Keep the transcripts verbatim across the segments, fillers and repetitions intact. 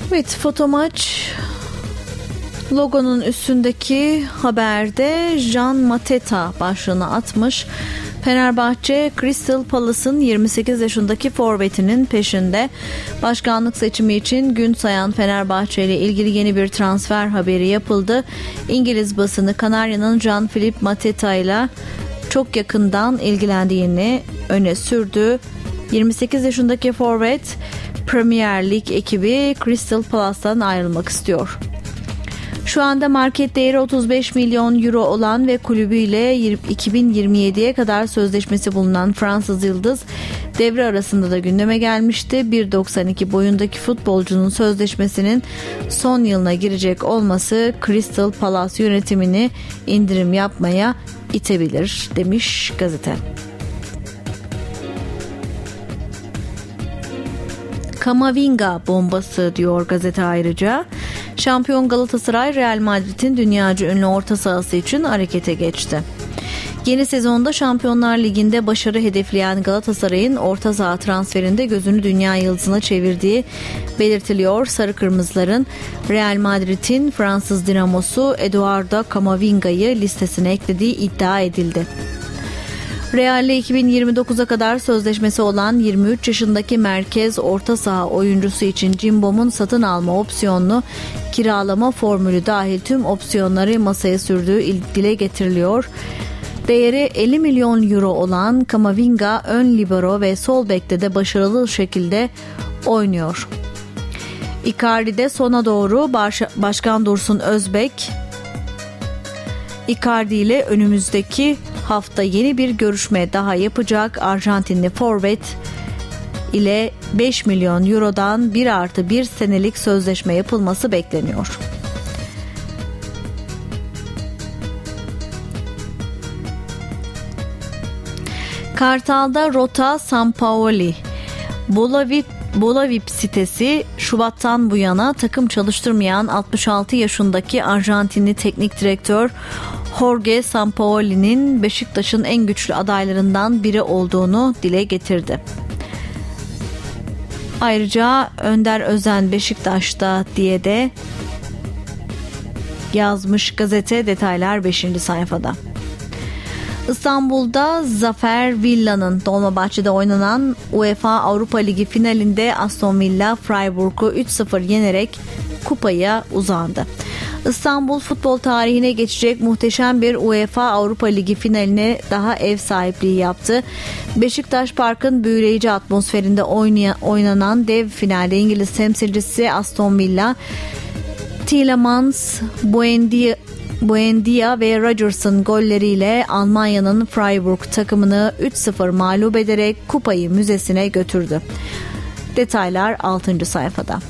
Evet, Fotomaç logonun üstündeki haberde Jean Mateta başlığını atmış. Fenerbahçe, Crystal Palace'ın yirmi sekiz yaşındaki forvetinin peşinde. Başkanlık seçimi için gün sayan Fenerbahçe ile ilgili yeni bir transfer haberi yapıldı. İngiliz basını Kanarya'nın Jean-Philippe Mateta ile çok yakından ilgilendiğini öne sürdü. yirmi sekiz yaşındaki forvet, Premier Lig ekibi Crystal Palace'tan ayrılmak istiyor. Şu anda market değeri otuz beş milyon euro olan ve kulübüyle iki bin yirmi yediye kadar sözleşmesi bulunan Fransız yıldız devre arasında da gündeme gelmişti. bir doksan iki boyundaki futbolcunun sözleşmesinin son yılına girecek olması Crystal Palace yönetimini indirim yapmaya itebilir demiş gazete. Kamavinga bombası diyor gazete ayrıca. Şampiyon Galatasaray, Real Madrid'in dünyaca ünlü orta sahası için harekete geçti. Yeni sezonda Şampiyonlar Ligi'nde başarı hedefleyen Galatasaray'ın orta saha transferinde gözünü dünya yıldızına çevirdiği belirtiliyor. Sarı Kırmızıların Real Madrid'in Fransız dinamosu Eduardo Kamavinga'yı listesine eklediği iddia edildi. Real'le iki bin yirmi dokuza kadar sözleşmesi olan yirmi üç yaşındaki merkez orta saha oyuncusu için Cimbom'un satın alma opsiyonlu kiralama formülü dahil tüm opsiyonları masaya sürdüğü dile getiriliyor. Değeri elli milyon euro olan Kamavinga ön libero ve sol bekte de başarılı şekilde oynuyor. Icardi'de sona doğru baş, Başkan Dursun Özbek Icardi ile önümüzdeki hafta yeni bir görüşme daha yapacak. Arjantinli forvet ile beş milyon eurodan bir artı bir senelik sözleşme yapılması bekleniyor. Kartal'da Rota Sampaoli Bolavip Bolavip sitesi Şubat'tan bu yana takım çalıştırmayan altmış altı yaşındaki Arjantinli teknik direktör Jorge Sampaoli'nin Beşiktaş'ın en güçlü adaylarından biri olduğunu dile getirdi. Ayrıca Önder Özen Beşiktaş'ta diye de yazmış gazete. Detaylar beşinci sayfada. İstanbul'da Zafer Villa'nın Dolmabahçe'de oynanan UEFA Avrupa Ligi finalinde Aston Villa Freiburg'u üç sıfır yenerek kupaya uzandı. İstanbul futbol tarihine geçecek muhteşem bir UEFA Avrupa Ligi finaline daha ev sahipliği yaptı. Beşiktaş Park'ın büyüleyici atmosferinde oynaya, oynanan dev finalde İngiliz temsilcisi Aston Villa, Tielemans, Buendia, Buendia ve Rodgers'ın golleriyle Almanya'nın Freiburg takımını üç sıfır mağlup ederek kupayı müzesine götürdü. Detaylar altıncı sayfada.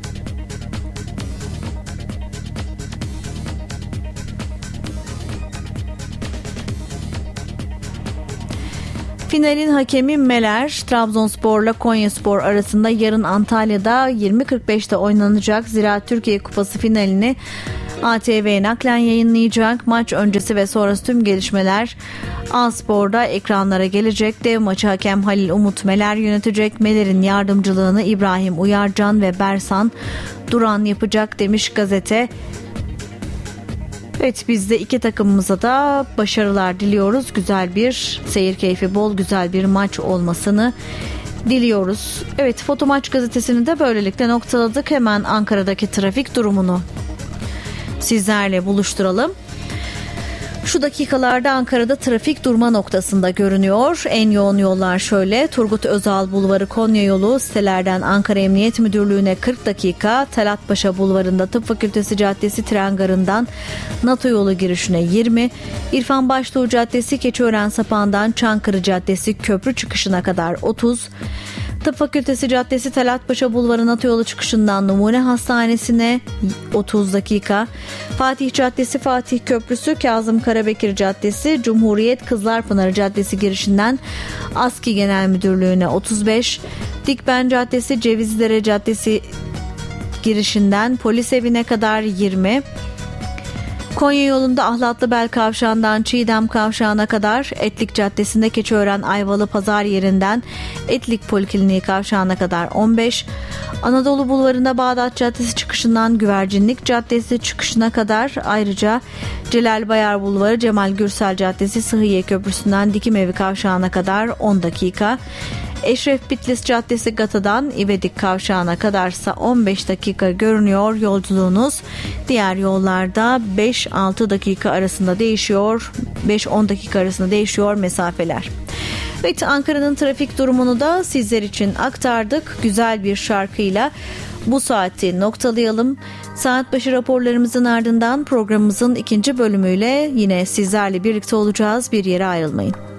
Finalin hakemi Meler, Trabzonspor'la Konyaspor arasında yarın Antalya'da yirmi kırk beşte oynanacak Ziraat Türkiye Kupası finalini A T V naklen yayınlayacak. Maç öncesi ve sonrası tüm gelişmeler A Spor'da ekranlara gelecek. Dev maçı hakem Halil Umut Meler yönetecek. Meler'in yardımcılığını İbrahim Uyarcan ve Bersan Duran yapacak demiş gazete. Evet, biz de iki takımımıza da başarılar diliyoruz. Güzel bir seyir keyfi bol, güzel bir maç olmasını diliyoruz. Evet, Fotomaç gazetesini de böylelikle noktaladık. Hemen Ankara'daki trafik durumunu sizlerle buluşturalım. Şu dakikalarda Ankara'da trafik durma noktasında görünüyor. En yoğun yollar şöyle: Turgut Özal Bulvarı Konya yolu sitelerden Ankara Emniyet Müdürlüğü'ne kırk dakika, Talatpaşa Bulvarı'nda Tıp Fakültesi Caddesi tren garından NATO yolu girişine yirmi, İrfan Baştuğ Caddesi Keçiören Sapağı'ndan Çankırı Caddesi köprü çıkışına kadar otuz, Tıp Fakültesi Caddesi Talatpaşa Bulvarı NATO yolu çıkışından Numune Hastanesi'ne otuz dakika, Fatih Caddesi Fatih Köprüsü Kazım Karabekir Caddesi Cumhuriyet Kızlarpınarı Caddesi girişinden ASKİ Genel Müdürlüğü'ne otuz beş, Dikben Caddesi Cevizlere Caddesi girişinden Polis Evi'ne kadar yirmi, Konya yolunda Ahlatlıbel Kavşağı'ndan Çiğdem Kavşağı'na kadar, Etlik Caddesi'nde Keçiören Ayvalı Pazar yerinden Etlik Polikliniği Kavşağı'na kadar on beş, Anadolu Bulvarı'nda Bağdat Caddesi çıkışından Güvercinlik Caddesi çıkışına kadar, ayrıca Celal Bayar Bulvarı Cemal Gürsel Caddesi Sıhhiye Köprüsü'nden Dikimevi Kavşağı'na kadar on dakika, Eşref Bitlis Caddesi Gata'dan İvedik Kavşağı'na kadarsa on beş dakika görünüyor yolculuğunuz. Diğer yollarda beş altı dakika arasında değişiyor, beş on dakika arasında değişiyor mesafeler. Evet, Ankara'nın trafik durumunu da sizler için aktardık. Güzel bir şarkıyla bu saati noktalayalım. Saat başı raporlarımızın ardından programımızın ikinci bölümüyle yine sizlerle birlikte olacağız. Bir yere ayrılmayın.